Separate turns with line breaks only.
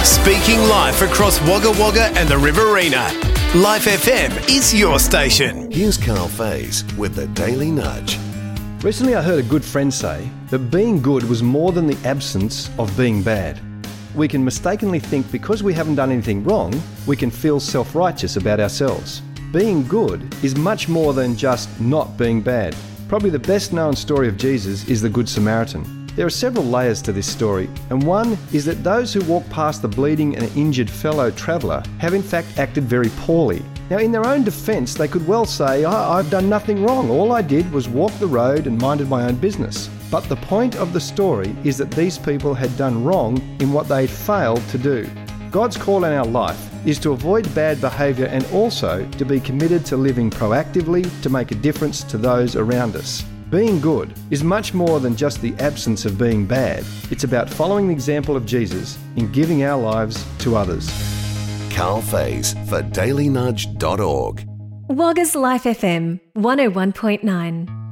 Speaking live across Wagga Wagga and the Riverina. Life FM is your station.
Here's Carl Faze with the Daily Nudge.
Recently I heard a good friend say that being good was more than the absence of being bad. We can mistakenly think because we haven't done anything wrong, we can feel self-righteous about ourselves. Being good is much more than just not being bad. Probably the best known story of Jesus is the Good Samaritan. There are several layers to this story, and one is that those who walk past the bleeding and injured fellow traveller have in fact acted very poorly. Now, in their own defence, they could well say, I've done nothing wrong. All I did was walk the road and minded my own business. But the point of the story is that these people had done wrong in what they failed to do. God's call in our life is to avoid bad behaviour and also to be committed to living proactively to make a difference to those around us. Being good is much more than just the absence of being bad. It's about following the example of Jesus in giving our lives to others.
Carl Faze for dailynudge.org.
Wagga's Life FM 101.9.